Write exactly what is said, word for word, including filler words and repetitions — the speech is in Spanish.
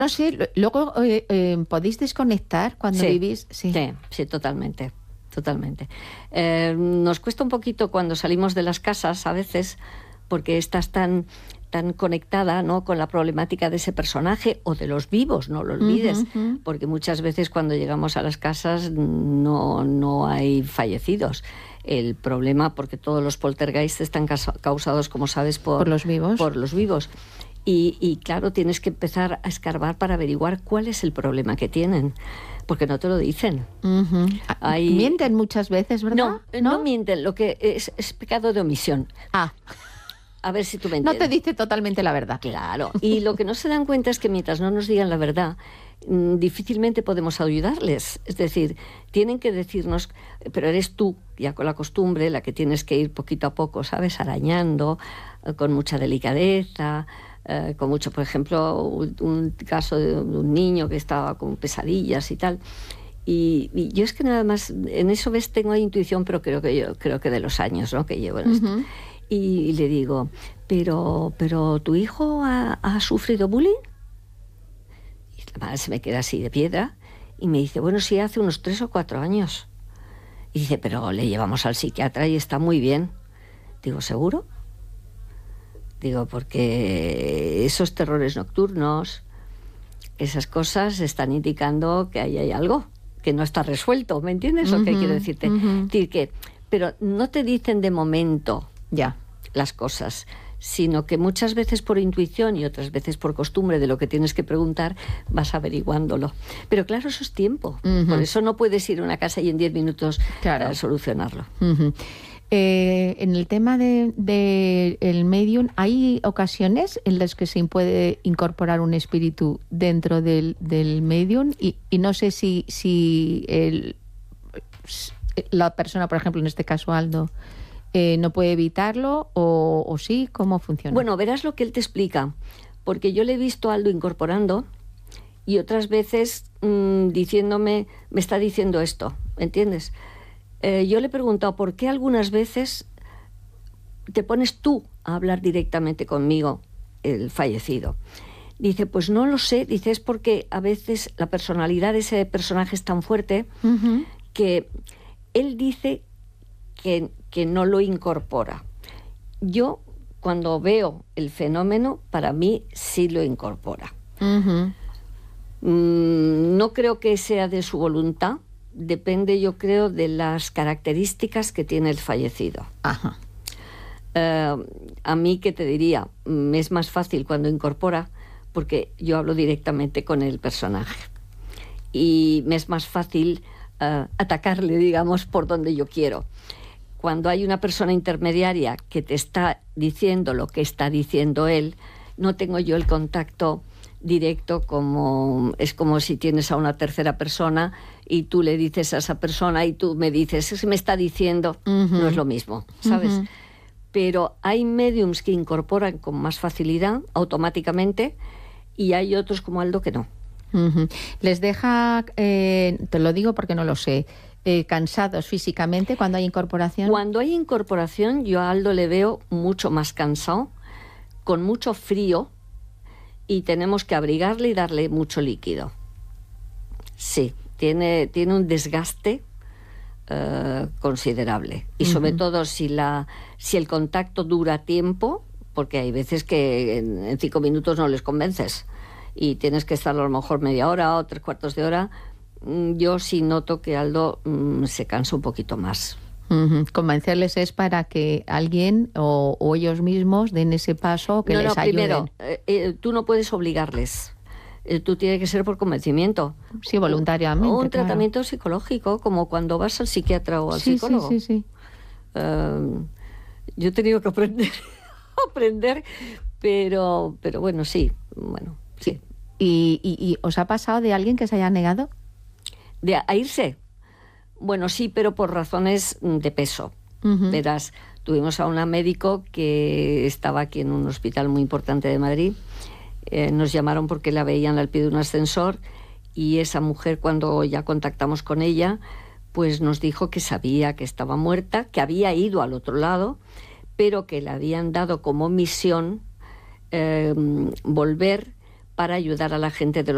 No sé, luego eh, eh, podéis desconectar cuando sí, vivís. Sí, sí, sí, totalmente, totalmente. Eh, nos cuesta un poquito cuando salimos de las casas a veces, porque estás tan, tan conectada, ¿no?, con la problemática de ese personaje o de los vivos, no lo olvides, Uh-huh, uh-huh. porque muchas veces cuando llegamos a las casas no, no hay fallecidos. El problema, porque todos los poltergeists están causados, como sabes, por, por los vivos. Por los vivos. Y, y claro, tienes que empezar a escarbar para averiguar cuál es el problema que tienen, porque no te lo dicen. Uh-huh. Hay... Mienten muchas veces, ¿verdad? No, no, no mienten, lo que es, es pecado de omisión. Ah. A ver si tú me entiendes. No te dice totalmente la verdad. Claro, y lo que no se dan cuenta es que mientras no nos digan la verdad, mmm, difícilmente podemos ayudarles. Es decir, tienen que decirnos, pero eres tú, ya con la costumbre, la que tienes que ir poquito a poco, ¿sabes?, arañando, eh, con mucha delicadeza, eh, con mucho, por ejemplo, un, un caso de un niño que estaba con pesadillas y tal. Y, y yo es que nada más, en eso ves, tengo intuición, pero creo que yo creo que de los años, ¿no?, que llevo en esto. Uh-huh. Y le digo, pero, pero ¿tu hijo ha, ha sufrido bullying? Y la madre se me queda así de piedra y me dice, bueno, sí, hace unos tres o cuatro años. Y dice, pero le llevamos al psiquiatra y está muy bien. Digo, ¿seguro? Digo, porque esos terrores nocturnos, esas cosas están indicando que ahí hay algo que no está resuelto, ¿me entiendes? Uh-huh, ¿o qué quiero decirte? Uh-huh. Decir que, pero no te dicen de momento ya las cosas, sino que muchas veces por intuición y otras veces por costumbre de lo que tienes que preguntar vas averiguándolo. Pero claro, eso es tiempo. Uh-huh. Por eso no puedes ir a una casa y en diez minutos claro. uh, solucionarlo. Uh-huh. Eh, en el tema de, de el medium, ¿hay ocasiones en las que se puede incorporar un espíritu dentro del, del medium? Y, y no sé si, si el, la persona, por ejemplo, en este caso Aldo, eh, no puede evitarlo o, o sí, ¿cómo funciona? Bueno, verás lo que él te explica, porque yo le he visto a Aldo incorporando y otras veces mmm, diciéndome, me está diciendo esto, ¿entiendes? Eh, yo le he preguntado por qué algunas veces te pones tú a hablar directamente conmigo, el fallecido. Dice, pues no lo sé, dice, es porque a veces la personalidad de ese personaje es tan fuerte uh-huh. que él dice que, que no lo incorpora. Yo, cuando veo el fenómeno, para mí sí lo incorpora. Uh-huh. Mm, no creo que sea de su voluntad. Depende, yo creo, de las características que tiene el fallecido. Ajá. Uh, a mí, ¿qué te diría? Me es más fácil cuando incorpora, porque yo hablo directamente con el personaje. Y me es más fácil uh, atacarle, digamos, por donde yo quiero. Cuando hay una persona intermediaria que te está diciendo lo que está diciendo él, no tengo yo el contacto directo, como es como si tienes a una tercera persona y tú le dices a esa persona y tú me dices, es que me está diciendo, uh-huh. no es lo mismo, ¿sabes? Uh-huh. Pero hay mediums que incorporan con más facilidad, automáticamente, y hay otros como Aldo que no. Uh-huh. Les deja, eh, te lo digo porque no lo sé, eh, cansados físicamente cuando hay incorporación. Cuando hay incorporación, yo a Aldo le veo mucho más cansado, con mucho frío, y tenemos que abrigarle y darle mucho líquido. Sí, tiene, tiene un desgaste uh, considerable. Y uh-huh. sobre todo si, la, si el contacto dura tiempo, porque hay veces que en, en cinco minutos no les convences y tienes que estar a lo mejor media hora o tres cuartos de hora. Yo sí noto que Aldo um, se cansa un poquito más. Uh-huh. Convencerles es para que alguien o, o ellos mismos den ese paso, que no, les no, ayuden. Primero, eh, eh, tú no puedes obligarles. Eh, tú tienes que ser por convencimiento. Sí, voluntariamente. O un claro. tratamiento psicológico, como cuando vas al psiquiatra o al sí, psicólogo. Sí, sí, sí. Uh, yo he tenido que aprender, aprender, pero, pero bueno, sí, bueno, sí. ¿Y, y, y os ha pasado de alguien que se haya negado? ¿De a, a irse? Bueno, sí, pero por razones de peso. Uh-huh. Verás, tuvimos a una médico que estaba aquí en un hospital muy importante de Madrid. Eh, nos llamaron porque la veían al pie de un ascensor y esa mujer, cuando ya contactamos con ella, pues nos dijo que sabía que estaba muerta, que había ido al otro lado, pero que le habían dado como misión eh, volver para ayudar a la gente de los